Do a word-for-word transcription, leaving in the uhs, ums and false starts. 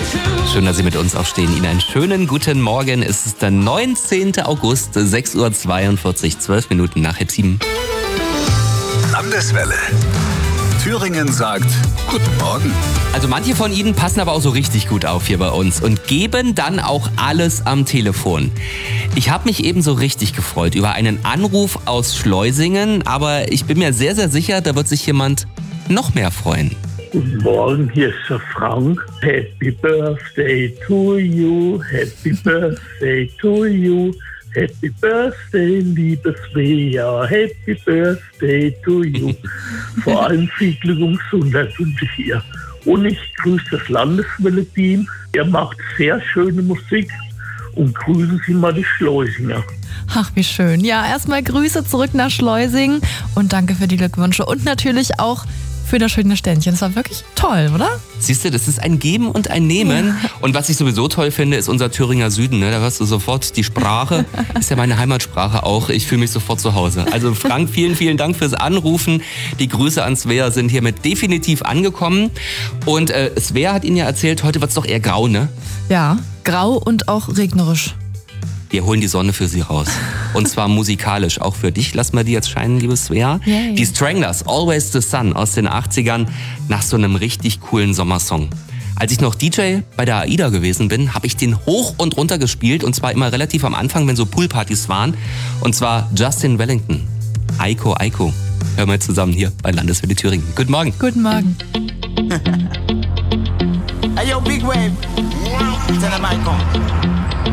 Schön, dass Sie mit uns aufstehen. Ihnen einen schönen guten Morgen. Es ist der neunzehnten August, sechs Uhr zweiundvierzig, zwölf Minuten nach halb sieben. Landeswelle. Thüringen sagt Guten Morgen. Also manche von Ihnen passen aber auch so richtig gut auf hier bei uns und geben dann auch alles am Telefon. Ich habe mich eben so richtig gefreut über einen Anruf aus Schleusingen, aber ich bin mir sehr, sehr sicher, da wird sich jemand noch mehr freuen. Guten Morgen, hier ist der Frank. Happy Birthday to you, Happy Birthday to you, Happy Birthday, liebes Svea, Happy Birthday to you. Vor allem viel Glück und Gesundheit wünsche ich ihr. Und ich grüße das Landeswelle-Team. Ihr macht sehr schöne Musik und grüßen Sie mal die Schleusinger. Ach, wie schön. Ja, erstmal Grüße zurück nach Schleusingen und danke für die Glückwünsche und natürlich auch für das schöne Ständchen. Das war wirklich toll, oder? Siehst du, das ist ein Geben und ein Nehmen. Ja. Und was ich sowieso toll finde, ist unser Thüringer Süden. Ne? Da hörst du sofort die Sprache. Ist ja meine Heimatsprache auch. Ich fühle mich sofort zu Hause. Also Frank, vielen, vielen Dank fürs Anrufen. Die Grüße an Svea sind hiermit definitiv angekommen. Und äh, Svea hat Ihnen ja erzählt, heute wird es doch eher grau, ne? Ja, grau und auch regnerisch. Wir holen die Sonne für Sie raus. Und zwar musikalisch. Auch für dich. Lass mal die jetzt scheinen, liebe Svea. Yay. Die Stranglers, Always the Sun aus den achtzigern, nach so einem richtig coolen Sommersong. Als ich noch D J bei der AIDA gewesen bin, habe ich den hoch und runter gespielt. Und zwar immer relativ am Anfang, wenn so Poolpartys waren. Und zwar Justin Wellington. Aiko, Aiko. Hören wir zusammen hier bei Landeswelle Thüringen. Guten Morgen. Guten Morgen. Hey, yo, Big Wave. Tell them I come.